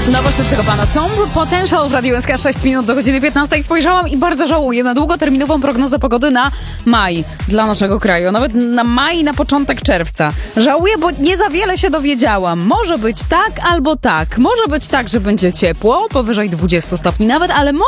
Nowość od tego pana Sombre Potential w Radiu SK 6 minut do godziny 15. Spojrzałam i bardzo żałuję na długoterminową prognozę pogody na maj dla naszego kraju. Nawet na maj, na początek czerwca. Żałuję, bo nie za wiele się dowiedziałam. Może być tak albo tak. Może być tak, że będzie ciepło, powyżej 20 stopni nawet, ale może